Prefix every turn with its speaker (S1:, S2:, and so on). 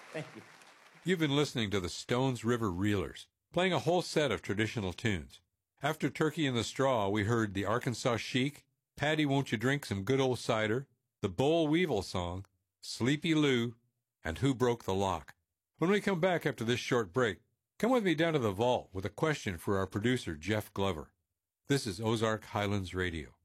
S1: Thank you.
S2: You've been listening to the Stones River Reelers, playing a whole set of traditional tunes. After Turkey in the Straw, we heard the Arkansas Chic, Patty Won't You Drink Some Good Old Cider, the Boll Weevil Song, Sleepy Lou, and Who Broke the Lock. When we come back after this short break, come with me down to the vault with a question for our producer, Jeff Glover. This is Ozark Highlands Radio.